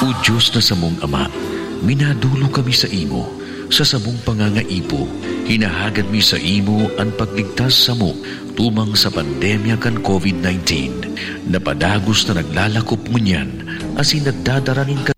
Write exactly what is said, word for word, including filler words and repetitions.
O Diyos na samong Ama, minadulo kami sa imo, sa samong pangangaipo, hinahagad mi sa imo ang pagligtas sa mo, tumang sa pandemya kan COVID nineteen, napadagos na naglalakop ngunyan, asin nagdadarangin ka